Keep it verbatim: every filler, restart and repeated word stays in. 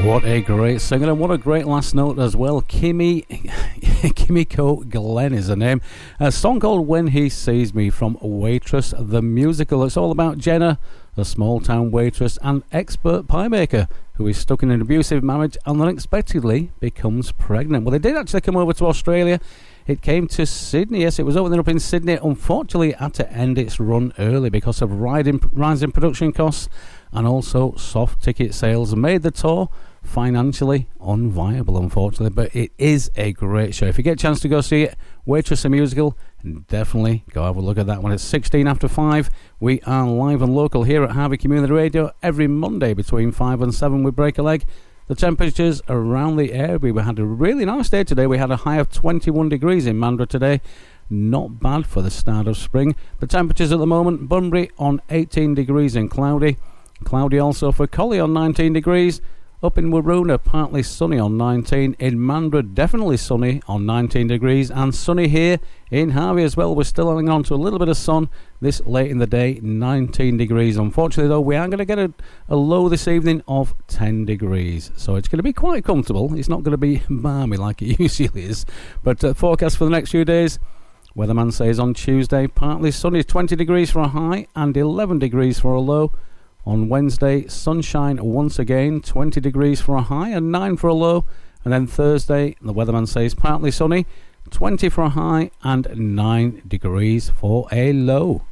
What a great singer, and what a great last note as well. Kimmy Kimiko Glenn is her name. A song called When He Sees Me from Waitress the Musical. It's all about Jenna, a small town waitress and expert pie maker who is stuck in an abusive marriage and unexpectedly becomes pregnant. Well, they did actually come over to Australia. It came to Sydney. Yes, it was opening up in Sydney. Unfortunately, it had to end its run early because of rising, rising production costs and also soft ticket sales made the tour financially unviable, unfortunately. But it is a great show. If you get a chance to go see it, Waitress the Musical, definitely go have a look at that one. It's sixteen after five. We are live and local here at Harvey Community Radio every Monday between five and seven. We break a leg. The temperatures around the area, we had a really nice day today. We had a high of twenty-one degrees in Mandurah today. Not bad for the start of spring. The temperatures at the moment, Bunbury on eighteen degrees and cloudy. Cloudy also for Collie on nineteen degrees. Up in Waroona, partly sunny on nineteen. In Mandurah, definitely sunny on nineteen degrees. And sunny here in Harvey as well. We're still hanging on to a little bit of sun this late in the day, nineteen degrees. Unfortunately, though, we are going to get a, a low this evening of ten degrees. So it's going to be quite comfortable. It's not going to be balmy like it usually is. But uh, forecast for the next few days, weatherman says on Tuesday, partly sunny, twenty degrees for a high and eleven degrees for a low. On Wednesday, sunshine once again, twenty degrees for a high and nine for a low. And then Thursday, the weatherman says partly sunny, twenty for a high and nine degrees for a low.